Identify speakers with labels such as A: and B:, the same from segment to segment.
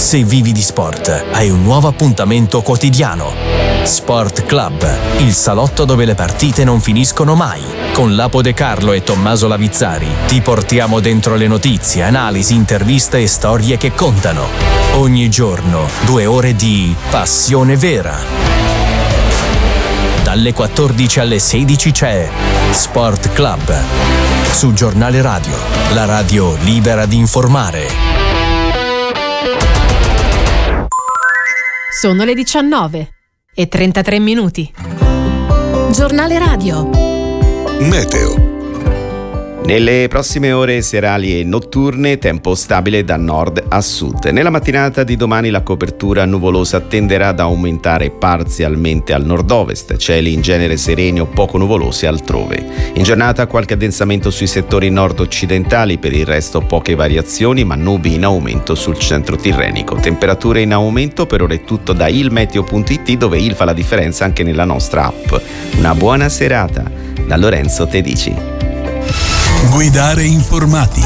A: Se vivi di sport, hai un nuovo appuntamento quotidiano. Sport Club, il salotto dove le partite non finiscono mai. Con Lapo De Carlo e Tommaso Lavizzari ti portiamo dentro le notizie, analisi, interviste e storie che contano. Ogni giorno 2 ore di passione vera. Dalle 14 alle 16 c'è Sport Club su Giornale Radio, la radio libera di informare.
B: Sono le 19:33. Giornale Radio.
C: Meteo.
D: Nelle prossime ore serali e notturne, tempo stabile da nord a sud. Nella mattinata di domani la copertura nuvolosa tenderà ad aumentare parzialmente al nord-ovest, cieli in genere sereni o poco nuvolosi altrove. In giornata qualche addensamento sui settori nord-occidentali, per il resto poche variazioni ma nubi in aumento sul centro tirrenico. Temperature in aumento, per ora è tutto da ilmeteo.it, dove il fa la differenza anche nella nostra app. Una buona serata da Lorenzo Tedici.
C: Guidare informati.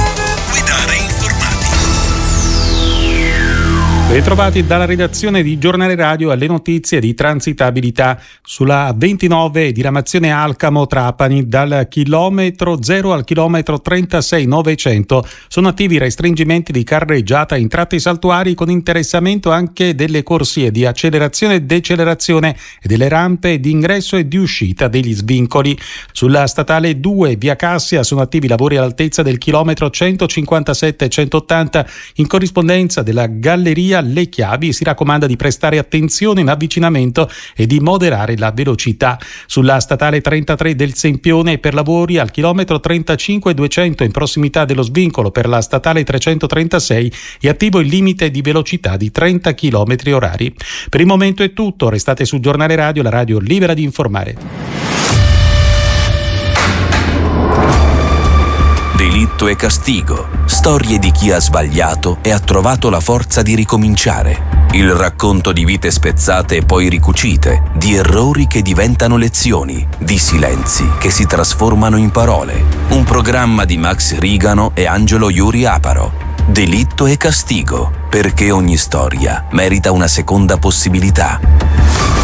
E: Ritrovati dalla redazione di Giornale Radio alle notizie di transitabilità sulla 29 diramazione Alcamo-Trapani. Dal chilometro 0 al chilometro 36,900 sono attivi restringimenti di carreggiata in tratti saltuari, con interessamento anche delle corsie di accelerazione e decelerazione e delle rampe di ingresso e di uscita degli svincoli. Sulla statale 2 via Cassia sono attivi lavori all'altezza del chilometro 157,180 in corrispondenza della galleria Le Chiavi. Si raccomanda di prestare attenzione in avvicinamento e di moderare la velocità. Sulla statale 33 del Sempione, per lavori al chilometro 35,200 in prossimità dello svincolo per la statale 336, è attivo il limite di velocità di 30 km orari. Per il momento è tutto, restate su Giornale Radio, la radio libera di informare.
A: Delitto e castigo, storie di chi ha sbagliato e ha trovato la forza di ricominciare. Il racconto di vite spezzate e poi ricucite, di errori che diventano lezioni, di silenzi che si trasformano in parole. Un programma di Max Rigano e Angelo Iuri Aparo. Delitto e castigo, perché ogni storia merita una seconda possibilità.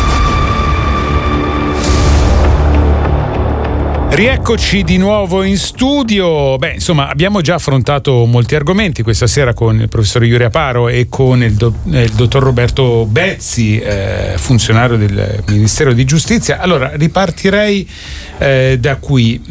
F: Rieccoci di nuovo in studio. Abbiamo già affrontato molti argomenti questa sera con il professor Iuri Aparo e con il dottor Roberto Bezzi, funzionario del Ministero di Giustizia. Allora, ripartirei da qui.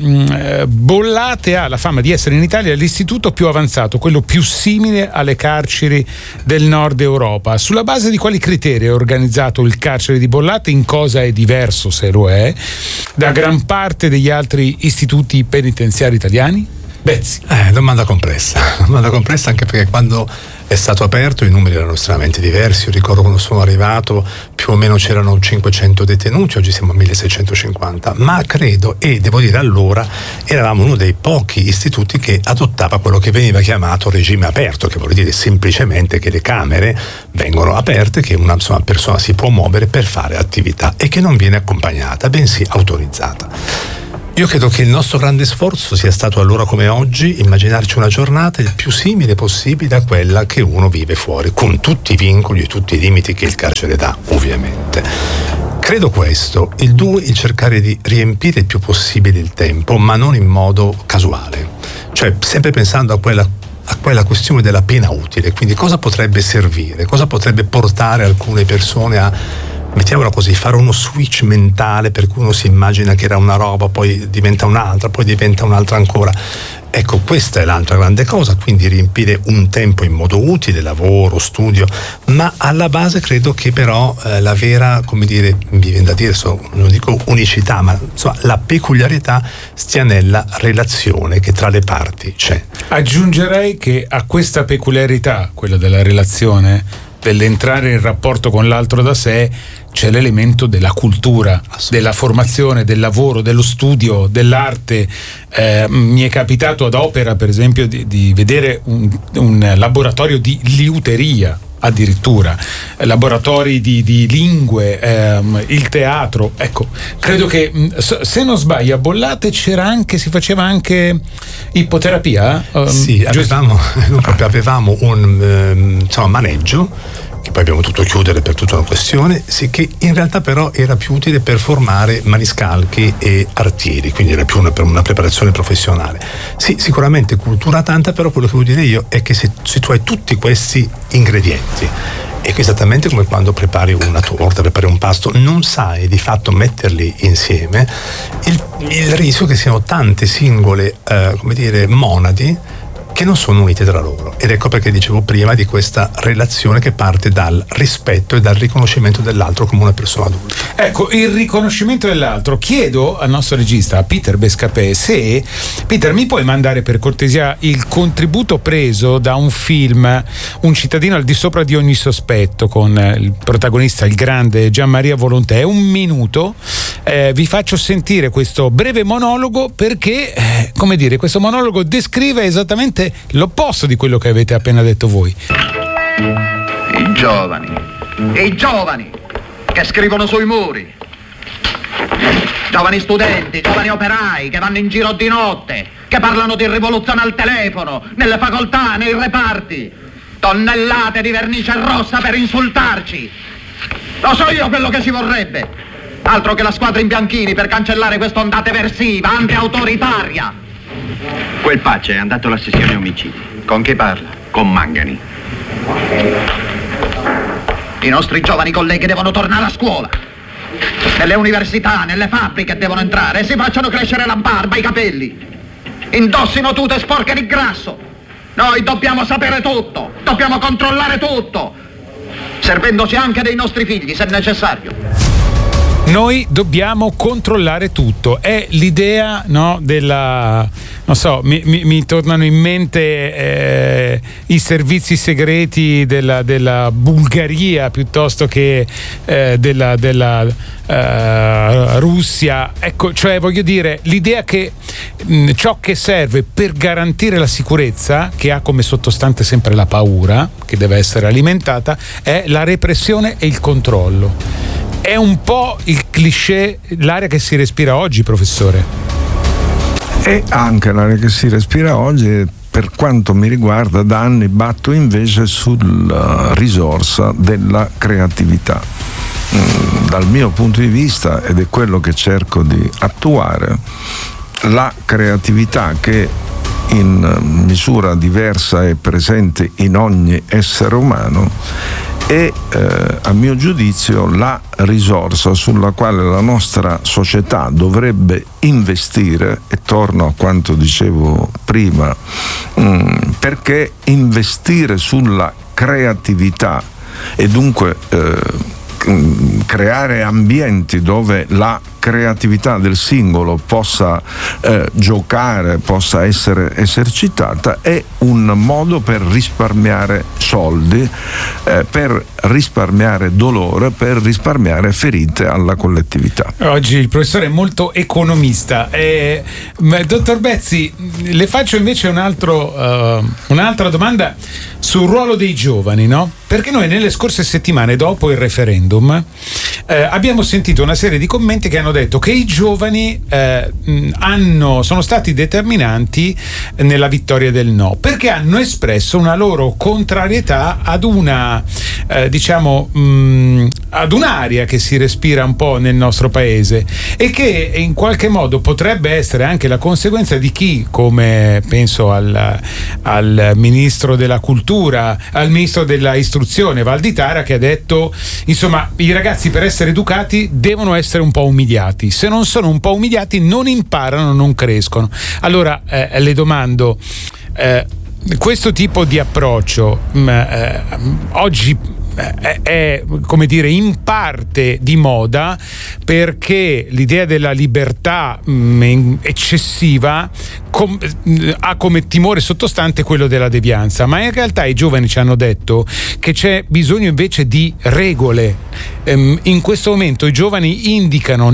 F: Bollate ha la fama di essere in Italia l'istituto più avanzato, quello più simile alle carceri del nord Europa. Sulla base di quali criteri è organizzato il carcere di Bollate? In cosa è diverso, se lo è, da gran parte degli altri istituti penitenziari italiani? Bezzi.
G: Domanda complessa anche perché quando è stato aperto i numeri erano estremamente diversi. Io ricordo quando sono arrivato più o meno c'erano 500 detenuti, oggi siamo a 1650, ma credo, e devo dire allora eravamo uno dei pochi istituti che adottava quello che veniva chiamato regime aperto, che vuol dire semplicemente che le camere vengono aperte, che una persona si può muovere per fare attività e che non viene accompagnata, bensì autorizzata. Io credo che il nostro grande sforzo sia stato allora come oggi immaginarci una giornata il più simile possibile a quella che uno vive fuori, con tutti i vincoli e tutti i limiti che il carcere dà, ovviamente. Credo questo, il cercare di riempire il più possibile il tempo, ma non in modo casuale, cioè sempre pensando a quella questione della pena utile, quindi cosa potrebbe servire, cosa potrebbe portare alcune persone a, mettiamola così, fare uno switch mentale per cui uno si immagina che era una roba, poi diventa un'altra, poi diventa un'altra ancora. Ecco, questa è l'altra grande cosa, quindi riempire un tempo in modo utile, lavoro, studio, ma alla base credo che però la vera, come dire, mi viene da dire, non dico unicità, ma insomma la peculiarità stia nella relazione che tra le parti c'è.
F: Aggiungerei che a questa peculiarità, quella della relazione, dell'entrare in rapporto con l'altro da sé, c'è l'elemento della cultura, della formazione, del lavoro, dello studio, dell'arte. Mi è capitato ad Opera, per esempio, di vedere un laboratorio di liuteria addirittura, laboratori di lingue, il teatro. Ecco, credo che, se non sbaglio, a Bollate si faceva anche ippoterapia?
G: Sì, avevamo un maneggio che poi abbiamo dovuto chiudere per tutta una questione, sì, che in realtà però era più utile per formare maniscalchi e artieri, quindi era più una preparazione professionale. Sì, sicuramente cultura tanta, però quello che vuol dire io è che se tu hai tutti questi ingredienti, è esattamente come quando prepari una torta, prepari un pasto, non sai di fatto metterli insieme, il rischio che siano tante singole monadi che non sono unite tra loro. Ed ecco perché dicevo prima di questa relazione che parte dal rispetto e dal riconoscimento dell'altro come una persona adulta.
F: Ecco, il riconoscimento dell'altro. Chiedo al nostro regista, a Peter Bescapè, se Peter mi puoi mandare per cortesia il contributo preso da un film, Un cittadino al di sopra di ogni sospetto, con il protagonista, il grande Gianmaria Volontè. 1 minuto, vi faccio sentire questo breve monologo perché, questo monologo descrive esattamente l'opposto di quello che avete appena detto voi.
H: I giovani che scrivono sui muri, giovani studenti, giovani operai che vanno in giro di notte, che parlano di rivoluzione al telefono, nelle facoltà, nei reparti, tonnellate di vernice rossa per insultarci. Lo so io quello che si vorrebbe, altro che la squadra in bianchini per cancellare questa ondata eversiva, anti-autoritaria.
I: Quel Pace è andato alla sessione omicidi.
H: Con chi parla?
I: Con Mangani.
H: I nostri giovani colleghi devono tornare a scuola. Nelle università, nelle fabbriche devono entrare e si facciano crescere la barba, i capelli. Indossino tute sporche di grasso. Noi dobbiamo sapere tutto, dobbiamo controllare tutto, servendoci anche dei nostri figli se necessario.
F: Noi dobbiamo controllare tutto. È l'idea, no, della... Non so, mi tornano in mente i servizi segreti della Bulgaria piuttosto che della Russia. Ecco, cioè voglio dire, l'idea che ciò che serve per garantire la sicurezza, che ha come sottostante sempre la paura, che deve essere alimentata, è la repressione e il controllo. È un po' il cliché, l'aria che si respira oggi, professore.
J: E anche l'aria che si respira oggi, per quanto mi riguarda, da anni batto invece sulla risorsa della creatività. Dal mio punto di vista, ed è quello che cerco di attuare, la creatività che in misura diversa è presente in ogni essere umano è, a mio giudizio, la risorsa sulla quale la nostra società dovrebbe investire, e torno a quanto dicevo prima, perché investire sulla creatività e dunque creare ambienti dove la creatività del singolo possa giocare, possa essere esercitata, è un modo per risparmiare soldi, per risparmiare dolore, per risparmiare ferite alla collettività.
F: Oggi il professore è molto economista. Dottor Bezzi, le faccio invece un'altra domanda sul ruolo dei giovani, no? Perché noi nelle scorse settimane, dopo il referendum, abbiamo sentito una serie di commenti che hanno detto che i giovani sono stati determinanti nella vittoria del no, perché hanno espresso una loro contrarietà ad una ad un'aria che si respira un po' nel nostro paese e che in qualche modo potrebbe essere anche la conseguenza di chi, come penso al ministro della cultura, al ministro della istruzione Valditara, che ha detto, insomma, i ragazzi per essere educati devono essere un po' umiliati, se non sono un po' umiliati non imparano, non crescono. Allora le domando, questo tipo di approccio oggi è, come dire, in parte di moda, perché l'idea della libertà eccessiva ha come timore sottostante quello della devianza, ma in realtà i giovani ci hanno detto che c'è bisogno invece di regole. In questo momento i giovani indicano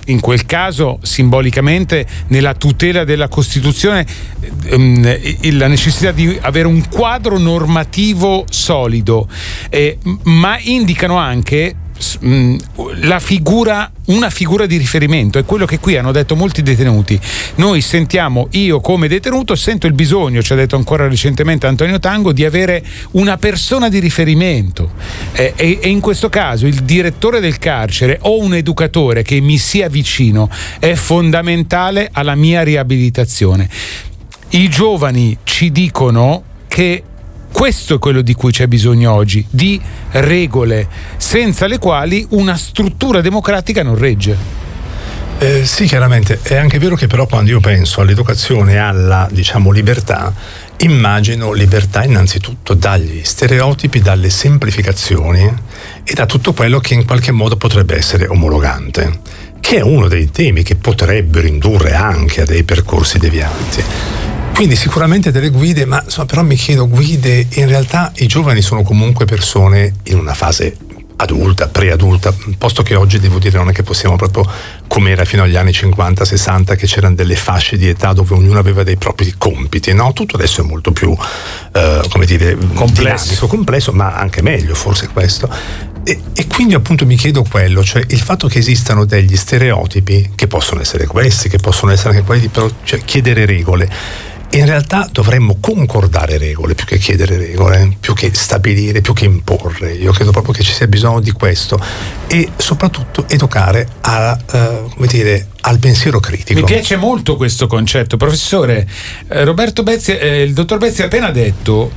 F: in quel caso simbolicamente nella tutela della Costituzione la necessità di avere un quadro normativo solido, ma indicano anche una figura di riferimento. È quello che qui hanno detto molti detenuti. Noi sentiamo, io come detenuto sento il bisogno, ci ha detto ancora recentemente Antonio Tango, di avere una persona di riferimento, e in questo caso il direttore del carcere o un educatore che mi sia vicino è fondamentale alla mia riabilitazione. I giovani ci dicono che questo è quello di cui c'è bisogno oggi, di regole senza le quali una struttura democratica non regge.
G: Sì, chiaramente. È anche vero che però quando io penso all'educazione e alla, libertà, immagino libertà innanzitutto dagli stereotipi, dalle semplificazioni e da tutto quello che in qualche modo potrebbe essere omologante, che è uno dei temi che potrebbero indurre anche a dei percorsi devianti. Quindi sicuramente delle guide, ma però mi chiedo, guide, in realtà i giovani sono comunque persone in una fase adulta, preadulta, posto che oggi devo dire non è che possiamo proprio come era fino agli anni 50-60, che c'erano delle fasce di età dove ognuno aveva dei propri compiti, no? Tutto adesso è molto più complesso, ma anche meglio forse questo. E quindi appunto mi chiedo quello, cioè il fatto che esistano degli stereotipi, che possono essere questi, che possono essere anche quelli, però chiedere regole. In realtà dovremmo concordare regole più che chiedere regole, più che stabilire, più che imporre. Io credo proprio che ci sia bisogno di questo e soprattutto educare al pensiero critico.
F: Mi piace molto questo concetto, professore. Roberto Bezzi, il dottor Bezzi ha appena detto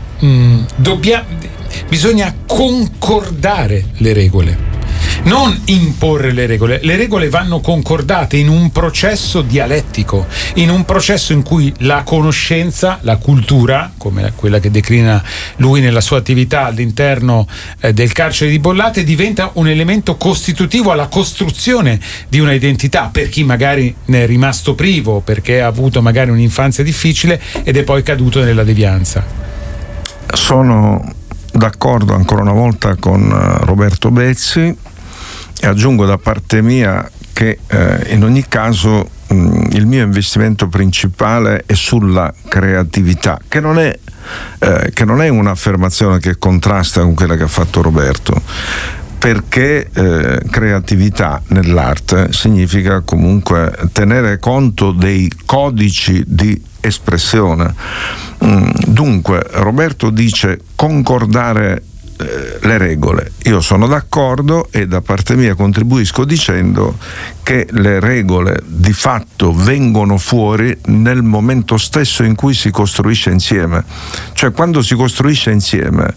F: bisogna concordare le regole, non imporre le regole. Le regole vanno concordate in un processo dialettico, in un processo in cui la conoscenza, la cultura, come quella che declina lui nella sua attività all'interno del carcere di Bollate, diventa un elemento costitutivo alla costruzione di una identità per chi magari ne è rimasto privo, perché ha avuto magari un'infanzia difficile ed è poi caduto nella devianza.
J: Sono d'accordo ancora una volta con Roberto Bezzi e aggiungo da parte mia che in ogni caso il mio investimento principale è sulla creatività, che non è un'affermazione che contrasta con quella che ha fatto Roberto, perché creatività nell'arte significa comunque tenere conto dei codici di espressione. Dunque Roberto dice concordare le regole. Io sono d'accordo e da parte mia contribuisco dicendo che le regole di fatto vengono fuori nel momento stesso in cui si costruisce insieme. Cioè quando si costruisce insieme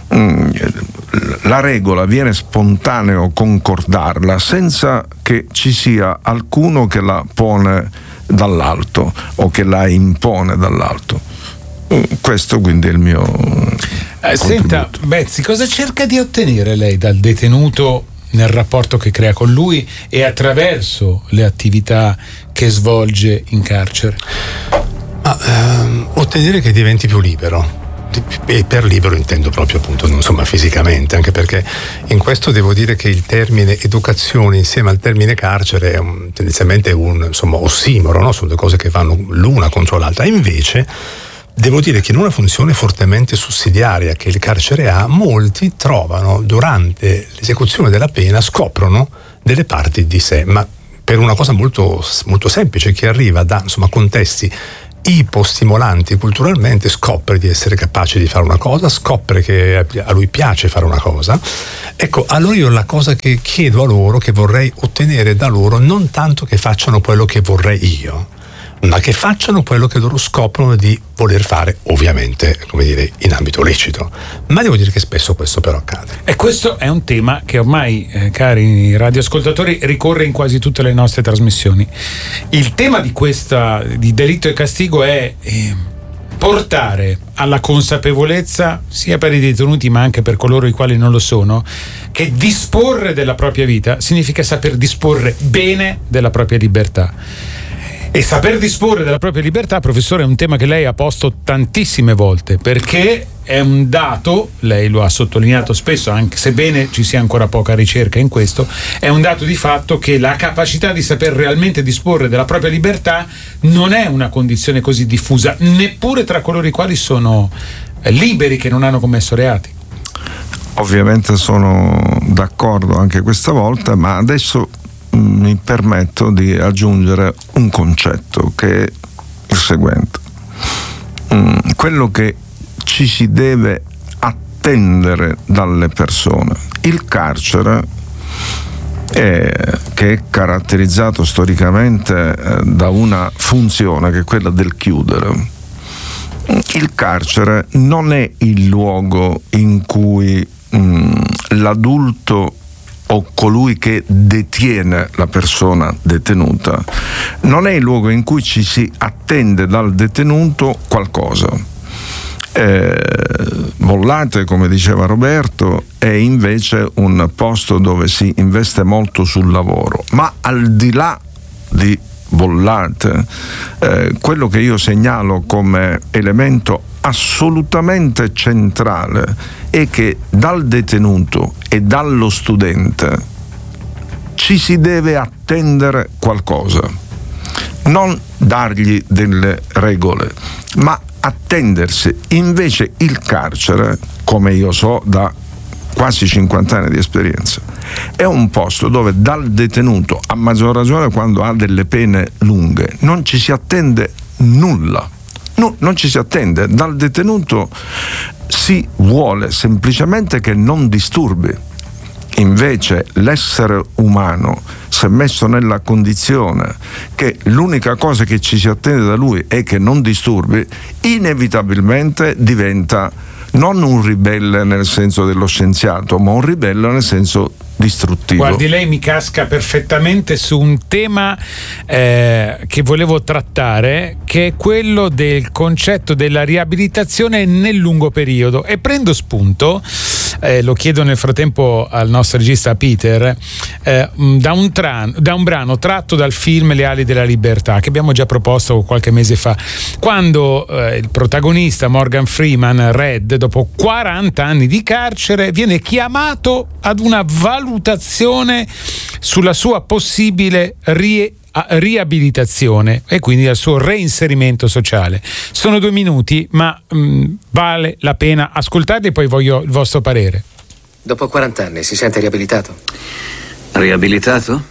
J: la regola viene spontaneo concordarla senza che ci sia alcuno che la pone dall'alto o che la impone dall'alto. Questo quindi è il mio
F: senta Bezzi, cosa cerca di ottenere lei dal detenuto nel rapporto che crea con lui e attraverso le attività che svolge in carcere?
G: Ottenere che diventi più libero. E per libero intendo proprio appunto fisicamente, anche perché in questo devo dire che il termine educazione insieme al termine carcere è tendenzialmente un ossimoro, no? Sono due cose che vanno l'una contro l'altra. Invece devo dire che in una funzione fortemente sussidiaria che il carcere ha, molti trovano durante l'esecuzione della pena, scoprono delle parti di sé, ma per una cosa molto, molto semplice, che arriva da contesti ipostimolanti culturalmente, scopre di essere capace di fare una cosa, scopre che a lui piace fare una cosa. Ecco, allora io la cosa che chiedo a loro, che vorrei ottenere da loro, non tanto che facciano quello che vorrei io, ma che facciano quello che loro scoprono di voler fare, ovviamente, in ambito lecito. Ma devo dire che spesso questo però accade.
F: E questo è un tema che ormai, cari radioascoltatori, ricorre in quasi tutte le nostre trasmissioni. Il tema di delitto e castigo è portare alla consapevolezza, sia per i detenuti ma anche per coloro i quali non lo sono, che disporre della propria vita significa saper disporre bene della propria libertà. E saper disporre della propria libertà, professore, è un tema che lei ha posto tantissime volte, perché è un dato, lei lo ha sottolineato spesso, anche sebbene ci sia ancora poca ricerca in questo, è un dato di fatto che la capacità di saper realmente disporre della propria libertà non è una condizione così diffusa, neppure tra coloro i quali sono liberi, che non hanno commesso reati.
J: Ovviamente sono d'accordo anche questa volta, ma adesso mi permetto di aggiungere un concetto, che è il seguente. Quello che ci si deve attendere dalle persone. Il carcere, che è caratterizzato storicamente da una funzione che è quella del chiudere. Il carcere non è il luogo in cui l'adulto o colui che detiene la persona detenuta, non è il luogo in cui ci si attende dal detenuto qualcosa. Bollate, come diceva Roberto, è invece un posto dove si investe molto sul lavoro, ma al di là di Bollate, quello che io segnalo come elemento assolutamente centrale è che dal detenuto e dallo studente ci si deve attendere qualcosa, non dargli delle regole, ma attendersi. Invece il carcere, come io so da quasi 50 anni di esperienza, è un posto dove dal detenuto, a maggior ragione quando ha delle pene lunghe, non ci si attende nulla. No, non ci si attende. Dal detenuto si vuole semplicemente che non disturbi. Invece l'essere umano, se messo nella condizione che l'unica cosa che ci si attende da lui è che non disturbi, inevitabilmente diventa non un ribelle nel senso dello scienziato, ma un ribelle nel senso distruttivo.
F: Guardi, lei mi casca perfettamente su un tema che volevo trattare, che è quello del concetto della riabilitazione nel lungo periodo, e prendo spunto, lo chiedo nel frattempo al nostro regista Peter, da un brano tratto dal film Le ali della libertà, che abbiamo già proposto qualche mese fa, quando il protagonista Morgan Freeman, Red, dopo 40 anni di carcere, viene chiamato ad una valutazione sulla sua possibile riabilitazione e quindi al suo reinserimento sociale. Sono 2 minuti, ma vale la pena ascoltarli, e poi voglio il vostro parere.
K: Dopo 40 anni si sente riabilitato?
L: Riabilitato?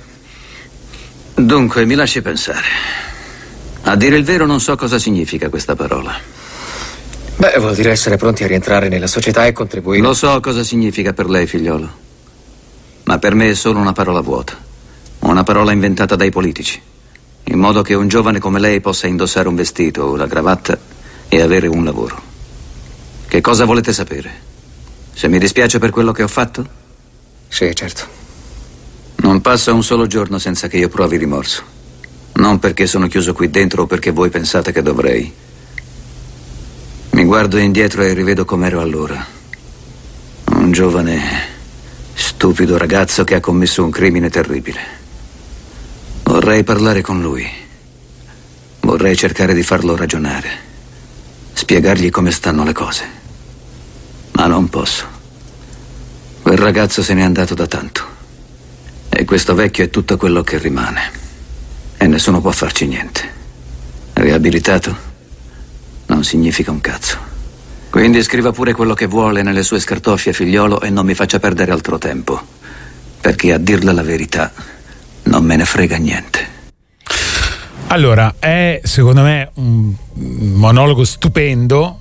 L: Dunque, mi lasci pensare. A dire il vero non so cosa significa questa parola.
K: Beh, vuol dire essere pronti a rientrare nella società e contribuire.
L: Lo so cosa significa per lei, figliolo, ma per me è solo una parola vuota. Una parola inventata dai politici, in modo che un giovane come lei possa indossare un vestito o una cravatta e avere un lavoro. Che cosa volete sapere? Se mi dispiace per quello che ho fatto?
K: Sì, certo.
L: Non passa un solo giorno senza che io provi rimorso. Non perché sono chiuso qui dentro o perché voi pensate che dovrei. Mi guardo indietro e rivedo com'ero allora. Un giovane, stupido ragazzo che ha commesso un crimine terribile. Vorrei parlare con lui. Vorrei cercare di farlo ragionare. Spiegargli come stanno le cose. Ma non posso. Quel ragazzo se n'è andato da tanto. E questo vecchio è tutto quello che rimane. E nessuno può farci niente. Riabilitato? Non significa un cazzo. Quindi scriva pure quello che vuole nelle sue scartoffie, figliolo, e non mi faccia perdere altro tempo. Perché a dirla la verità non me ne frega niente.
F: Allora, è secondo me un monologo stupendo.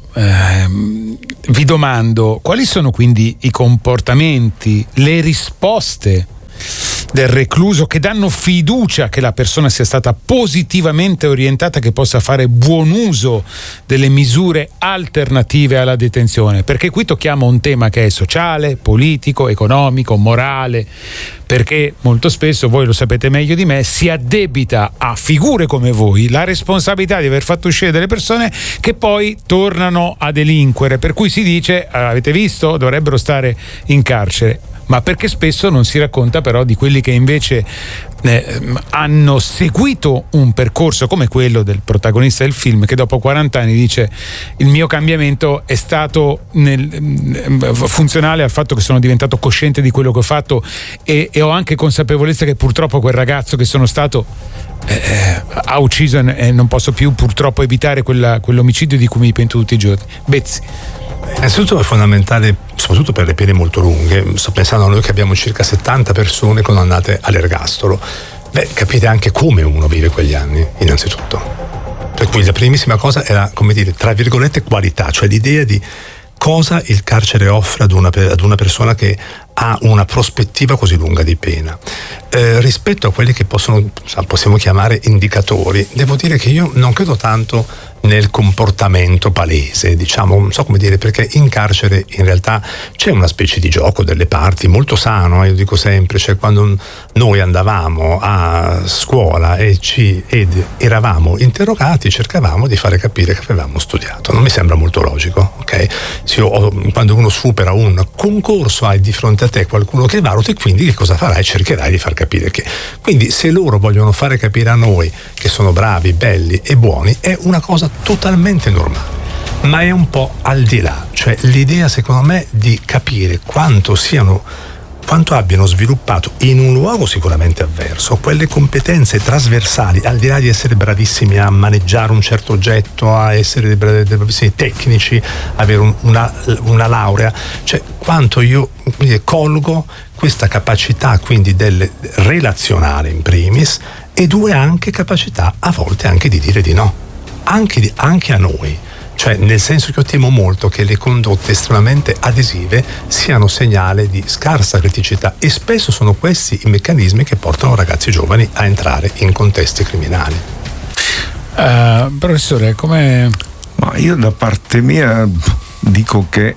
F: Vi domando, quali sono quindi i comportamenti, le risposte del recluso che danno fiducia che la persona sia stata positivamente orientata, che possa fare buon uso delle misure alternative alla detenzione? Perché qui tocchiamo un tema che è sociale, politico, economico, morale, perché molto spesso, voi lo sapete meglio di me, si addebita a figure come voi la responsabilità di aver fatto uscire delle persone che poi tornano a delinquere, per cui si dice: avete visto, dovrebbero stare in carcere. ma perché spesso non si racconta però di quelli che invece hanno seguito un percorso come quello del protagonista del film, che dopo 40 anni dice: il mio cambiamento è stato funzionale al fatto che sono diventato cosciente di quello che ho fatto e ho anche consapevolezza che purtroppo quel ragazzo che sono stato ha ucciso e non posso più purtroppo evitare quell'omicidio di cui mi pento tutti i giorni. Bezzi.
G: Innanzitutto è fondamentale, soprattutto per le pene molto lunghe. Sto pensando a noi che abbiamo circa 70 persone che sono andate all'ergastolo. Capite anche come uno vive quegli anni, innanzitutto. Per cui la primissima cosa era, come dire, tra virgolette, qualità, cioè l'idea di cosa il carcere offre ad una persona che ha una prospettiva così lunga di pena. Rispetto a quelli che possiamo chiamare indicatori, devo dire che io non credo tanto nel comportamento palese, diciamo, non so come dire, perché in carcere in realtà c'è una specie di gioco delle parti molto sano, io dico sempre, cioè quando noi andavamo a scuola ed eravamo interrogati, cercavamo di fare capire che avevamo studiato. Non mi sembra molto logico, ok? Quando uno supera un concorso, hai di fronte a te qualcuno che valuta, e quindi che cosa farai? Cercherai di far capire che. Quindi se loro vogliono fare capire a noi che sono bravi, belli e buoni, è una cosa totalmente normale, ma è un po' al di là, cioè l'idea secondo me di capire quanto abbiano sviluppato in un luogo sicuramente avverso quelle competenze trasversali, al di là di essere bravissimi a maneggiare un certo oggetto, a essere bravissimi tecnici, avere una laurea, cioè quanto io colgo questa capacità quindi del relazionale in primis, e due anche capacità a volte anche di dire di no, anche a noi. Cioè, nel senso che io temo molto che le condotte estremamente adesive siano segnale di scarsa criticità, e spesso sono questi i meccanismi che portano ragazzi giovani a entrare in contesti criminali.
F: Professore, come...
J: Ma io da parte mia dico che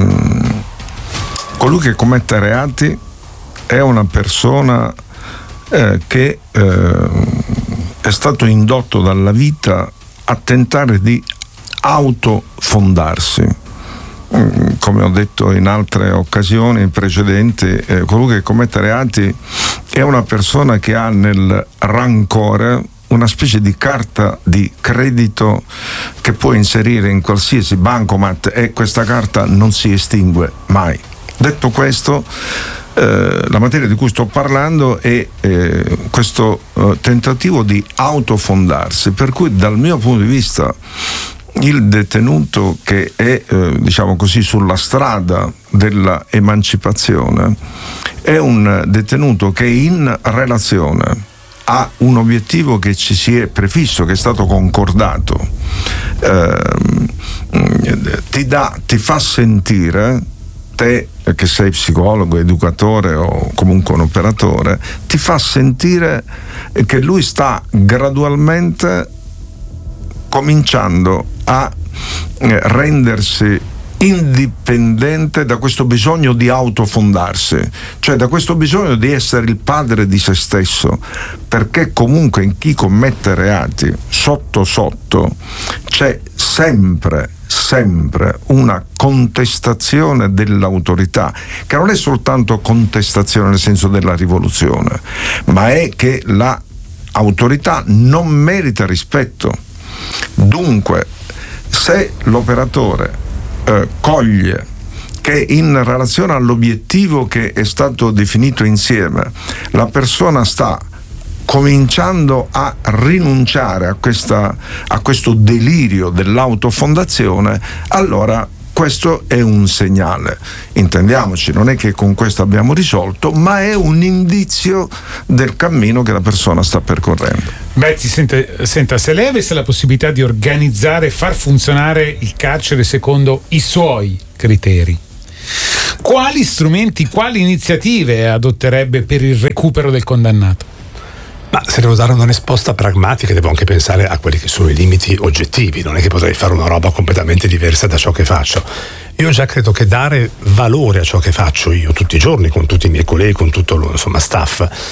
J: colui che commette reati è una persona che è stato indotto dalla vita a tentare di autofondarsi. Come ho detto in altre occasioni precedenti, colui che commette reati è una persona che ha nel rancore una specie di carta di credito che può inserire in qualsiasi bancomat, e questa carta non si estingue mai. Detto questo, la materia di cui sto parlando è questo tentativo di autofondarsi, per cui dal mio punto di vista il detenuto che è diciamo così sulla strada della emancipazione è un detenuto che in relazione a un obiettivo che ci si è prefisso, che è stato concordato, ti fa sentire, te che sei psicologo, educatore o comunque un operatore, ti fa sentire che lui sta gradualmente cominciando a rendersi indipendente da questo bisogno di autofondarsi, cioè da questo bisogno di essere il padre di se stesso, perché comunque in chi commette reati sotto c'è sempre una contestazione dell'autorità, che non è soltanto contestazione nel senso della rivoluzione, ma è che l'autorità non merita rispetto. Dunque, se l'operatore coglie che in relazione all'obiettivo che è stato definito insieme la persona sta cominciando a rinunciare a questo delirio dell'autofondazione, allora questo è un segnale. Intendiamoci, non è che con questo abbiamo risolto, ma è un indizio del cammino che la persona sta percorrendo.
F: Bezzi, senta, se lei avesse la possibilità di organizzare e far funzionare il carcere secondo i suoi criteri, quali strumenti, quali iniziative adotterebbe per il recupero del condannato?
G: Ma se devo dare una risposta pragmatica, devo anche pensare a quelli che sono i limiti oggettivi. Non è che potrei fare una roba completamente diversa da ciò che faccio. Io già credo che dare valore a ciò che faccio io tutti i giorni, con tutti i miei colleghi, con tutto lo staff,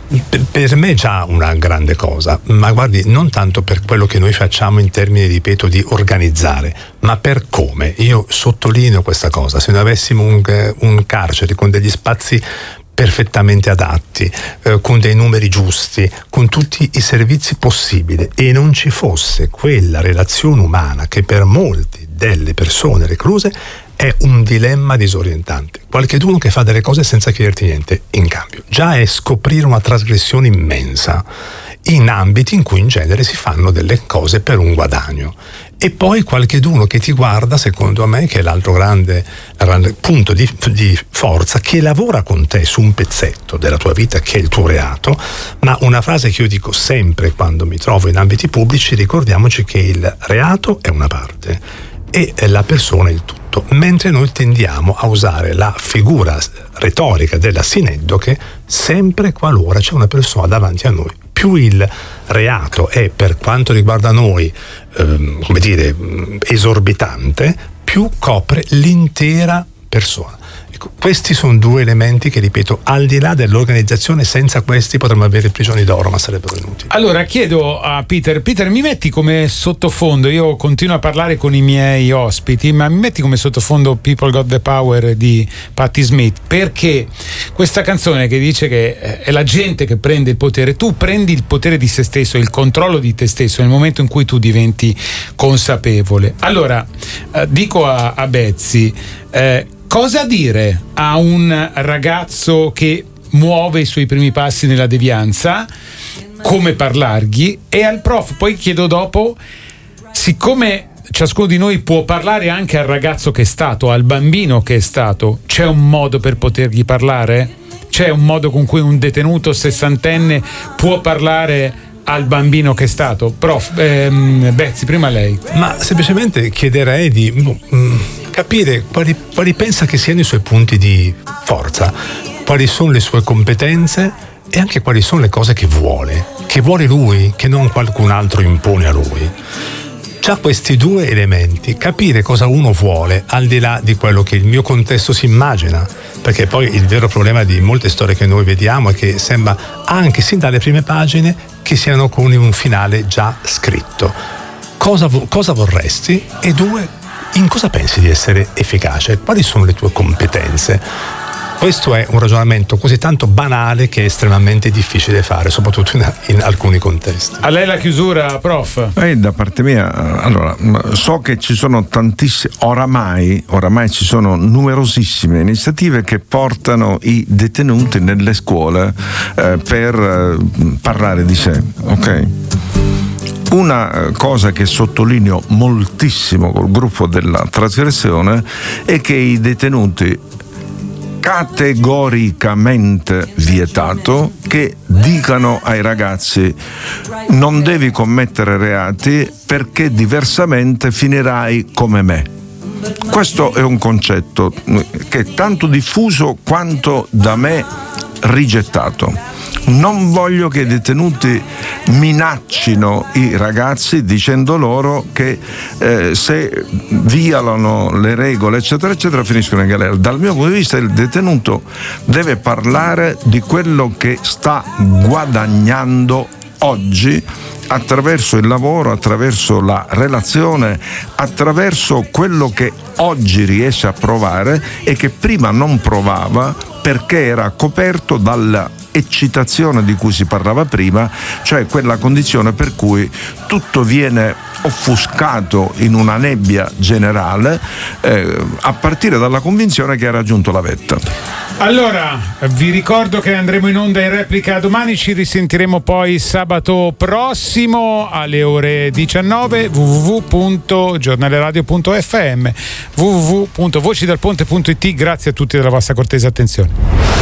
G: Per me è già una grande cosa, ma guardi, non tanto per quello che noi facciamo in termini, ripeto, di organizzare, ma per come. Io sottolineo questa cosa: se noi avessimo un carcere con degli spazi perfettamente adatti, con dei numeri giusti, con tutti i servizi possibili, e non ci fosse quella relazione umana che per molti delle persone recluse è un dilemma disorientante. Qualcheduno che fa delle cose senza chiederti niente in cambio. Già è scoprire una trasgressione immensa in ambiti in cui in genere si fanno delle cose per un guadagno. E poi qualcheduno che ti guarda, secondo me, che è l'altro grande punto di forza, che lavora con te su un pezzetto della tua vita che è il tuo reato. Ma una frase che io dico sempre quando mi trovo in ambiti pubblici: ricordiamoci che il reato è una parte e la persona è il tutto, mentre noi tendiamo a usare la figura retorica della sineddoche sempre qualora c'è una persona davanti a noi. Più il reato è, per quanto riguarda noi, esorbitante, più copre l'intera persona. Ecco, questi sono due elementi che, ripeto, al di là dell'organizzazione, senza questi potremmo avere prigioni d'oro, ma sarebbero inutili.
F: Allora chiedo a Peter, mi metti come sottofondo, io continuo a parlare con i miei ospiti, ma mi metti come sottofondo People Got the Power di Patti Smith, perché questa canzone che dice che è la gente che prende il potere, tu prendi il potere di se stesso, il controllo di te stesso nel momento in cui tu diventi consapevole. Allora dico a Betsy, cosa dire a un ragazzo che muove i suoi primi passi nella devianza? Come parlargli? E al prof poi chiedo dopo, siccome ciascuno di noi può parlare anche al ragazzo che è stato, al bambino che è stato, c'è un modo per potergli parlare? C'è un modo con cui un detenuto sessantenne può parlare al bambino che è stato? Prof, Betsy, prima lei.
G: Ma semplicemente chiederei di capire quali pensa che siano i suoi punti di forza, quali sono le sue competenze e anche quali sono le cose che vuole lui, che non qualcun altro impone a lui. Già questi due elementi, capire cosa uno vuole al di là di quello che il mio contesto si immagina, perché poi il vero problema di molte storie che noi vediamo è che sembra anche sin dalle prime pagine che siano con un finale già scritto. Cosa vorresti? E due, in cosa pensi di essere efficace? Quali sono le tue competenze? Questo è un ragionamento così tanto banale che è estremamente difficile fare, soprattutto in alcuni contesti.
F: A lei la chiusura, prof?
J: Da parte mia, allora, so che ci sono tantissime, oramai ci sono numerosissime iniziative che portano i detenuti nelle scuole per parlare di sé, ok? Una cosa che sottolineo moltissimo col gruppo della trasgressione è che i detenuti categoricamente vietato che dicano ai ragazzi: non devi commettere reati perché diversamente finirai come me. Questo è un concetto che è tanto diffuso quanto da me rigettato. Non voglio che i detenuti minaccino i ragazzi dicendo loro che se violano le regole eccetera eccetera finiscono in galera. Dal mio punto di vista il detenuto deve parlare di quello che sta guadagnando oggi attraverso il lavoro, attraverso la relazione, attraverso quello che oggi riesce a provare e che prima non provava perché era coperto dalla eccitazione di cui si parlava prima, cioè quella condizione per cui tutto viene offuscato in una nebbia generale a partire dalla convinzione che ha raggiunto la vetta.
F: Allora, vi ricordo che andremo in onda in replica domani, ci risentiremo poi sabato prossimo alle ore 19, www.giornaleradio.fm, www.vocidalponte.it. Grazie a tutti della vostra cortese attenzione.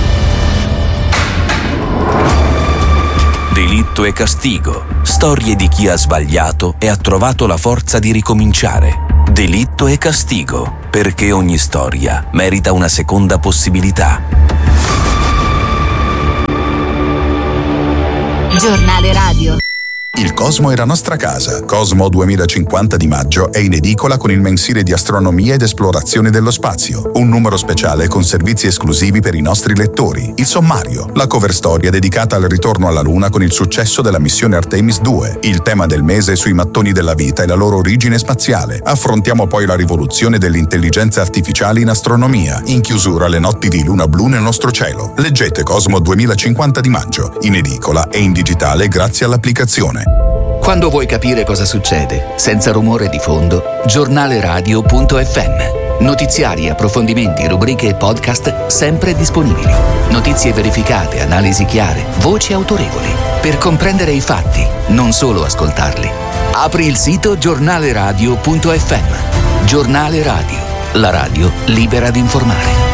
A: Delitto e castigo. Storie di chi ha sbagliato e ha trovato la forza di ricominciare. Delitto e castigo, perché ogni storia merita una seconda possibilità.
B: Giornale Radio.
M: Il Cosmo è la nostra casa. Cosmo 2050 di maggio è in edicola con il mensile di astronomia ed esplorazione dello spazio. Un numero speciale con servizi esclusivi per i nostri lettori. Il sommario, la cover storia dedicata al ritorno alla Luna con il successo della missione Artemis 2. Il tema del mese sui mattoni della vita e la loro origine spaziale. Affrontiamo poi la rivoluzione dell'intelligenza artificiale in astronomia. In chiusura le notti di luna blu nel nostro cielo. Leggete Cosmo 2050 di maggio, in edicola e in digitale grazie all'applicazione.
N: Quando vuoi capire cosa succede, senza rumore di fondo, giornaleradio.fm. Notiziari, approfondimenti, rubriche e podcast sempre disponibili. Notizie verificate, analisi chiare, voci autorevoli. Per comprendere i fatti, non solo ascoltarli. Apri il sito giornaleradio.fm. Giornale Radio, la radio libera di informare.